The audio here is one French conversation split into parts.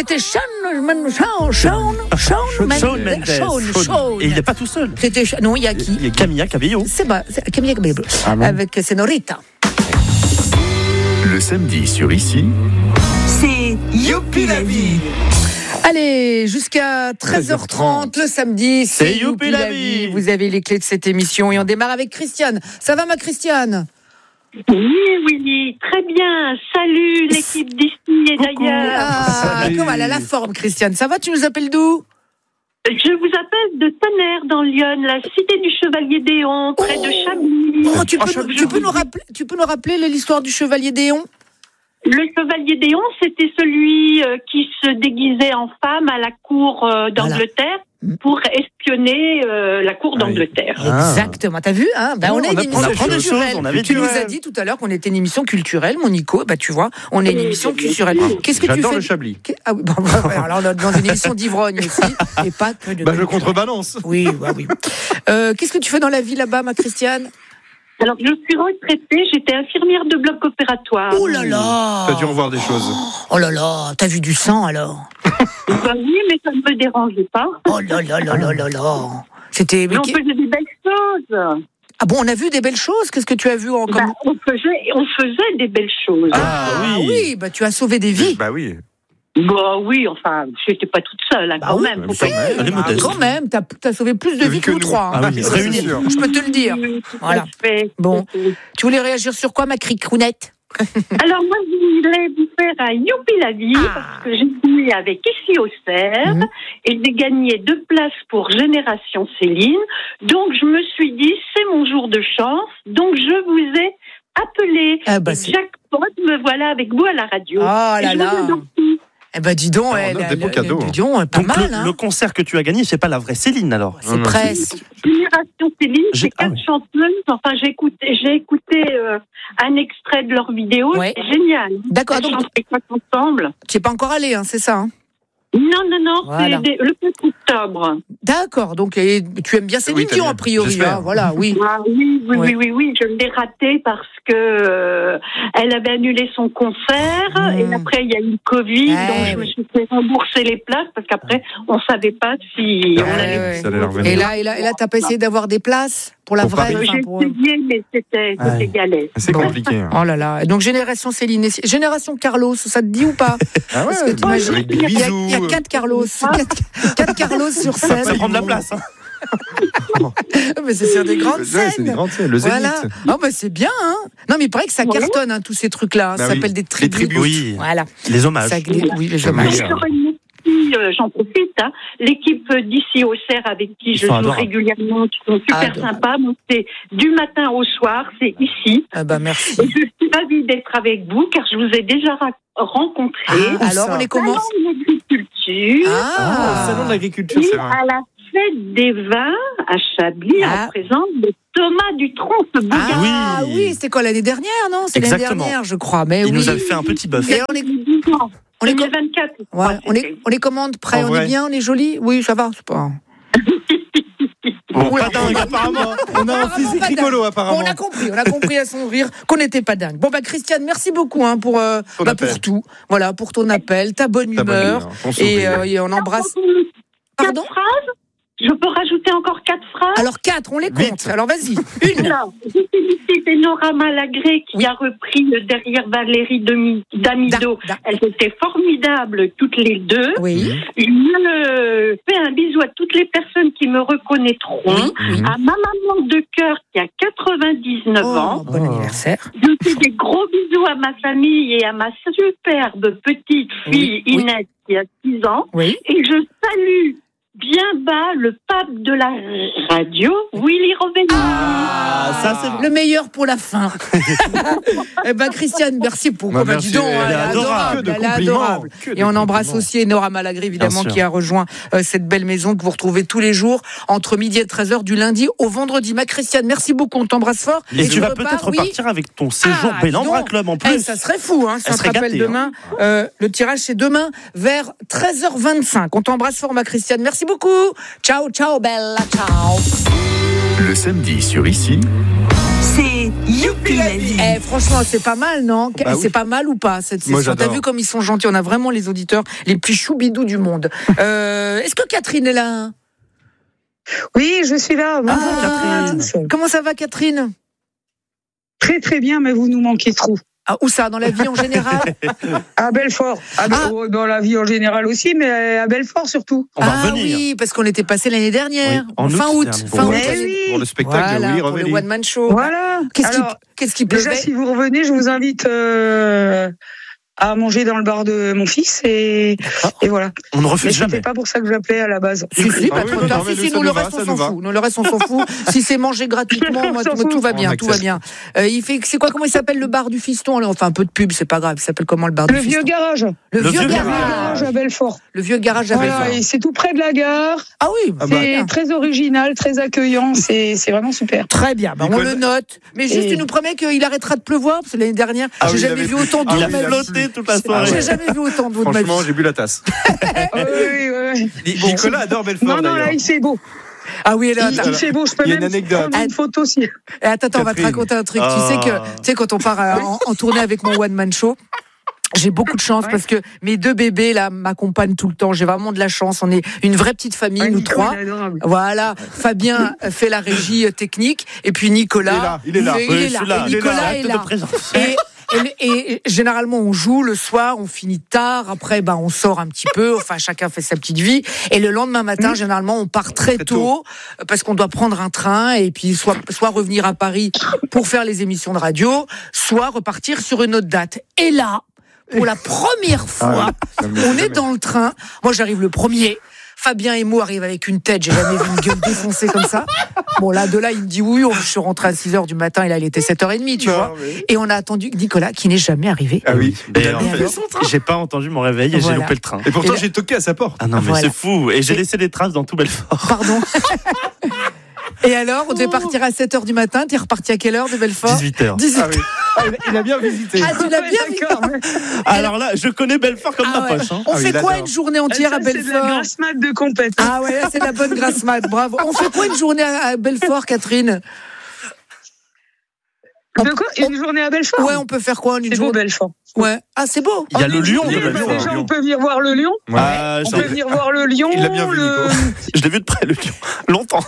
C'était Shawn Mendes. Et il n'est pas tout seul. Non, il y a qui? Il y a Camilla Cabello. C'est Camilla Cabello. Avec Senorita. Le samedi sur Ici, c'est Youpi la vie. Allez, jusqu'à 13h30 le samedi, c'est Youpi la vie. Vous avez les clés de cette émission et on démarre avec Christiane. Ça va ma Christiane? Oui, Willy, très bien. Salut l'équipe d'ici et d'ailleurs. Comment elle a la forme, Christiane? Ça va? Tu nous appelles d'où? Je vous appelle de Tonnerre dans l'Yonne, la cité du Chevalier d'Éon, près de Chablis. Tu peux nous rappeler l'histoire du Chevalier d'Éon? Le Chevalier d'Éon, c'était celui qui se déguisait en femme à la cour d'Angleterre pour espionner la cour d'Angleterre. Exactement. T'as vu, hein? On est une émission culturelle. Tu nous as dit tout à l'heure qu'on était une émission culturelle, mon Nico. Tu vois, on est une émission culturelle. Qu'est-ce que tu fais? J'adore le Chablis. Ah oui, alors on est dans une émission d'ivrogne aussi, et pas que de. Je contrebalance. Oui. Qu'est-ce que tu fais dans la vie là-bas, ma Christiane? Alors, je suis retraitée, j'étais infirmière de bloc opératoire. Oh là là! T'as dû en voir des choses. Oh là là, t'as vu du sang alors? Oui, mais ça ne me dérangeait pas. Oh là là là là là là! C'était. Mais on faisait des belles choses. Ah bon, on a vu des belles choses? Qu'est-ce que tu as vu en comme... on faisait des belles choses. Oui, tu as sauvé des vies. Bah oui. Oui, enfin, je n'étais pas toute seule, quand même. Quand même, t'as sauvé plus de vies que nous trois. Ah oui, je peux te le dire. Voilà. Bon, tu voulais réagir sur quoi, ma cricrounette? Alors moi, je voulais vous faire un Youpi la vie, parce que j'ai joué avec Ici au Cerf, et j'ai gagné 2 places pour Génération Céline. Donc je me suis dit, c'est mon jour de chance, donc je vous ai appelé. Jackpot, me voilà avec vous à la radio. Oh là là. Dis donc, des beaux cadeaux. Pas mal. Le concert que tu as gagné, c'est pas la vraie Céline alors. C'est presque. Génération Céline, c'est 4 chanteuses. Enfin, j'ai écouté un extrait de leur vidéo. Ouais. C'est génial. D'accord. Elles chantaient ensemble. Tu n'es pas encore allé, c'est ça, hein? Non, voilà. C'est le 4 octobre. D'accord, donc tu aimes bien Céline Dion a priori, voilà, oui. Oui, je l'ai raté parce que elle avait annulé son concert et après il y a eu le Covid, donc je me suis fait rembourser les places parce qu'après on savait pas si on allait. Et là, t'as pas essayé d'avoir des places pour la vraie? J'ai essayé, mais c'était galère. C'est compliqué. Oh là là, donc Génération Céline, Génération Carlos, ça te dit ou pas? Ah ouais, avec des bisous. Il y a 4 Carlos, 4 Carlos sur scène. Ça prend de la place. Mais c'est sur des grandes scènes. C'est des grandes scènes, le Zénith. C'est bien, hein. Non, mais il paraît que ça cartonne, tous ces trucs-là. Ça s'appelle des tributes. Oui, voilà. Les hommages. Les hommages. J'en profite, l'équipe d'Ici au Cerf avec qui je joue régulièrement, qui sont super sympas. Donc c'est du matin au soir, c'est ici. Merci. Et je suis ravie d'être avec vous car je vous ai déjà rencontré. Alors on est comment? Salon de l'agriculture. Salon de l'agriculture, c'est vrai. À la fête des vins à Chablis, en présence de Thomas Dutronc. Oui, c'était quoi l'année dernière, non? C'est l'année dernière, je crois. Mais il nous avait fait un petit bœuf. Et on est 24. On est commande prêt, on est bien, on est joli. Oui, ça va, c'est pas. Pas dingue, apparemment. On a un physique rigolo, apparemment. On a compris à son rire qu'on n'était pas dingue. Christiane, merci beaucoup pour tout. Voilà, pour ton appel, ta bonne humeur. Et on embrasse. Pardon? 4 phrases? Je peux rajouter encore 4 phrases? Alors 4, on les compte. Alors vas-y, une. Alors, je félicite Nora Malagré qui a repris derrière Valérie Damido. Elles étaient formidables toutes les deux. Oui. Je fais un bisou à toutes les personnes qui me reconnaîtront. Oui. À ma maman de cœur qui a 99 ans. Bon anniversaire. Je fais des gros bisous à ma famille et à ma superbe petite fille Inès qui a 6 ans. Oui. Et je salue bien bas le pape de la radio, Willy Robény. Ça c'est le meilleur pour la fin. Christiane, merci pour merci. Elle est adorable. Et on embrasse aussi Nora Malagré, évidemment, qui a rejoint cette belle maison que vous retrouvez tous les jours entre midi et 13h du lundi au vendredi. Ma Christiane, merci beaucoup, on t'embrasse fort. Et tu vas peut-être repartir avec ton séjour Bellambra Club en plus. Ça serait fou, si on te rappelle demain. Le tirage c'est demain vers 13h25. On t'embrasse fort, ma Christiane. Merci beaucoup. Ciao, ciao, bella, ciao. Le samedi sur Ici, c'est Youpi Youpi la vie. Franchement, c'est pas mal, non? Bah oui. C'est pas mal ou pas cette Moi, session? T'as j'adore. vu comme ils sont gentils? On a vraiment les auditeurs les plus choubidous du monde. Est-ce que Catherine est là? Oui, je suis là. Bonjour, Catherine. Comment ça va, Catherine? Très très bien, mais vous nous manquez trop. Ah, où ça? Dans la vie en général? À Belfort. Dans la vie en général aussi, mais à Belfort surtout. On va revenir. Oui, parce qu'on était passé l'année dernière, Oui, en fin août août. dernier. Fin août. Mais oui. Pour le spectacle, Voilà, oui, pour le Revelli. one man show. Voilà. Qu'est-ce qui Déjà, pleuvait? si vous revenez, je vous invite à manger dans le bar de mon fils et voilà. On ne Mais refuse c'était jamais. pas pour ça que je l'appelais à la base. Si, pas oui, trop non, tard. non, mais Si, ça nous, nous le va, reste, ça on s'en nous va. fout. Nous, le reste, on s'en fout. Si c'est mangé gratuitement, moi, On s'en fout. tout va bien, On tout va accepte. bien. C'est quoi, comment il s'appelle le bar du fiston? Alors, enfin, un peu de pub, c'est pas grave. Il s'appelle comment le bar Le du vieux fiston? garage. Le vieux vieux garage. À Belfort. Le vieux garage à Voilà, Belfort. et c'est tout près de la gare. Ah oui, Ah bah. C'est très original, très accueillant. C'est vraiment super. très bien. Bah, on Nicole- le note. Mais juste, Et- tu nous promets qu'il arrêtera de pleuvoir, parce que l'année dernière, Ah j'ai oui, il jamais avait vu plu. autant d'eau Ah Il de a oui, ma il a vie. flotté toute la soirée. J'ai jamais vu autant d'eau de ma vie. Franchement, j'ai bu la tasse. Oui. Nicolas adore Belfort, Non, d'ailleurs. là, il fait beau. Ah oui, là, Il fait beau. Je peux Il y a une même anecdote. prendre une photo si. attends, on va te Catherine. raconter un truc. Ah. Tu sais, quand on part en tournée avec mon one man show, j'ai beaucoup de chance parce que mes deux bébés là m'accompagnent tout le temps. J'ai vraiment de la chance. On est une vraie petite famille, nous Nico, trois. il est adorable. Voilà, Fabien fait la régie technique et puis Nicolas. Il est là. Il Oui, est je là. suis là. Et Nicolas est Acte de là. présence. Et généralement on joue le soir, on finit tard. Après, on sort un petit peu. Enfin, chacun fait sa petite vie. Et le lendemain matin, généralement, on part très tôt parce qu'on doit prendre un train et puis soit revenir à Paris pour faire les émissions de radio, soit repartir sur une autre date. Et là, pour la première fois, on est dans le train. Moi, j'arrive le premier. Fabien et moi arrivent avec une tête, j'ai jamais vu une gueule défoncée comme ça. Bon, là, de là, il me dit oui, je suis rentré à 6h du matin et là, il était 7h30, tu vois. Et on a attendu Nicolas, qui n'est jamais arrivé. Ah oui. Et en Et fait, alors j'ai pas entendu mon réveil et Voilà. j'ai loupé le train. Et pourtant, Et là- j'ai toqué à sa porte. Ah non, mais Voilà. c'est fou. Et j'ai laissé des traces dans tout Belfort. Pardon. Et alors, on devait partir à 7h du matin, t'es reparti à quelle heure de Belfort? 18h. 18h. Ah oui. Ah, il a bien visité. Ah, tu l'as bien vu. D'accord. Alors là, je connais Belfort comme Ah ma ouais. poche. Hein. On Ah oui, fait quoi d'accord. une journée entière à Ça, c'est de la Belfort? grasse mat de compète. Ah ouais, là, c'est de la bonne grasse mat, bravo. On fait quoi une journée à Belfort, Catherine? De quoi? Une journée à Belfort? Ouais, on peut faire quoi une C'est beau, journée? Belfort. Ouais. Ah, c'est beau. Il y a le lion de Oui, Belfort. déjà, on peut venir voir le lion. Ah, On peut venir voir le lion. Il l'a bien vu, Nico. je l'ai vu de près, le lion. Longtemps.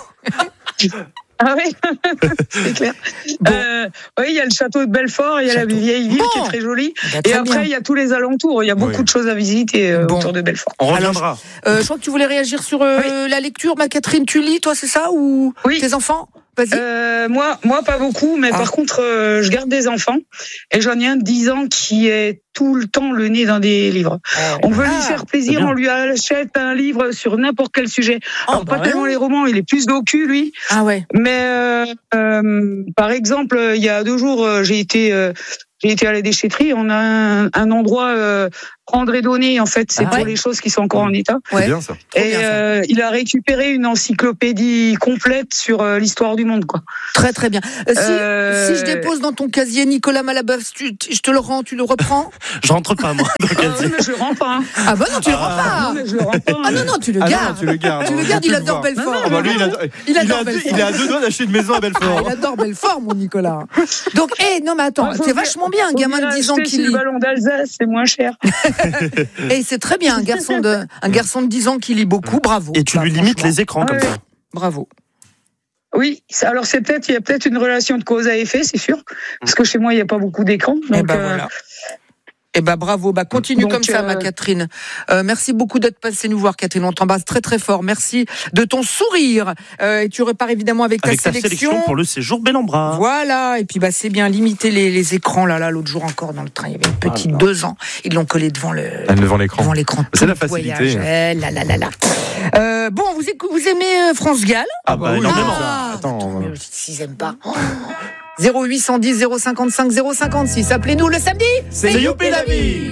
Ah oui, c'est clair. Oui, il y a le château de Belfort, il y a la vieille ville qui est très jolie. Bah, Et très après, bien. il y a tous les alentours. Il y a beaucoup de choses à visiter Bon. autour de Belfort. On reviendra. Je crois que tu voulais réagir sur la lecture, ma Catherine. Tu lis, toi, c'est ça? Ou Oui. tes enfants? Vas-y. Moi, pas beaucoup, mais par contre, je garde des enfants. Et j'en ai un de 10 ans qui est tout le temps le nez dans des livres. On veut lui faire plaisir, bien. on lui achète un livre sur n'importe quel sujet. Alors, pas ouais. tellement les romans, il est plus docu, lui. Ah ouais. Mais par exemple, il y a 2 jours, j'ai été à la déchetterie. On a un endroit prendre et donner. En fait, c'est Ah pour ouais. les choses qui sont encore en état. C'est bien ça. Trop Et bien, ça. il a récupéré une encyclopédie complète sur l'histoire du monde, quoi. Très très bien. Si je Euh, dépose dans ton casier Nicolas Malabeuf, je te le rends, tu le reprends? Je rentre pas, moi. dans le Ah casier. oui, mais je le rends pas. Hein. Ah bah non, tu le rends Non, pas. mais je le rends pas. Ah non, tu le Ah non, gardes. tu le gardes. Tu le on gardes, veut il plus le adore voir. Belfort. Ah bah lui, il adore Belfort. est à 2 doigts d'acheter une maison à Ah, Belfort. il adore Belfort, mon Nicolas. Donc, non, mais attends, Faut c'est venir- vachement bien, un faut gamin venir de 10 ans acheter qui sur le lit. ballon d'Alsace, c'est moins cher. Et c'est très bien, un garçon de 10 ans qui lit beaucoup, bravo. Et tu Bah, lui limites franchement, les écrans comme Ouais. ça. Bravo. Oui, alors il y a peut-être une relation de cause à effet, c'est sûr, parce que chez moi il n'y a pas beaucoup d'écrans. Et Donc, ben voilà. Et ben bravo, continue Donc, comme ça, ma Catherine. Merci beaucoup d'être passée nous voir, Catherine. On t'embrasse très très fort. Merci de ton sourire. Et tu repars évidemment avec ta sélection. pour le séjour Bel-en-Bras. Voilà, et puis c'est bien, limiter les écrans. Là, l'autre jour encore dans le train, il y avait une petite 2 ans. Ils l'ont collé devant Devant l'écran. l'écran. C'est la Tout le facilité. voyage. Bon, vous aimez France Gall? Ah bah oui, énormément. Attends. S'ils aiment pas. 0810 055 056. Appelez-nous le samedi. C'est Youpi la vie.